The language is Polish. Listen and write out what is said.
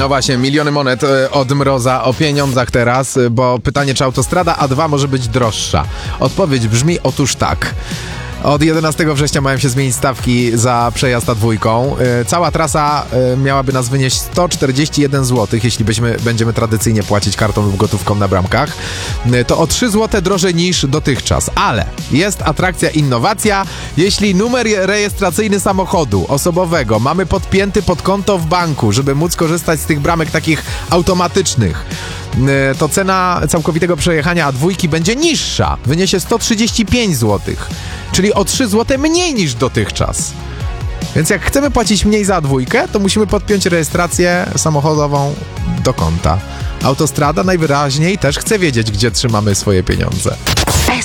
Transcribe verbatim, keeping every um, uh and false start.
No właśnie, miliony monet e, od Mroza o pieniądzach teraz, e, bo pytanie, czy autostrada A dwa może być droższa? Odpowiedź brzmi otóż tak. Od jedenastego września mają się zmienić stawki za przejazd A dwójką. E, cała trasa e, miałaby nas wynieść sto czterdzieści jeden złotych, jeśli byśmy, będziemy tradycyjnie płacić kartą lub gotówką na bramkach. E, to o trzy złote drożej niż dotychczas. Ale jest atrakcja innowacja. Jeśli numer rejestracyjny samochodu osobowego mamy podpięty pod konto w banku, żeby móc korzystać z tych bramek takich automatycznych, e, to cena całkowitego przejechania A dwójki będzie niższa. Wyniesie sto trzydzieści pięć złotych. Czyli o trzy złote mniej niż dotychczas. Więc jak chcemy płacić mniej za dwójkę, to musimy podpiąć rejestrację samochodową do konta. Autostrada najwyraźniej też chce wiedzieć, gdzie trzymamy swoje pieniądze.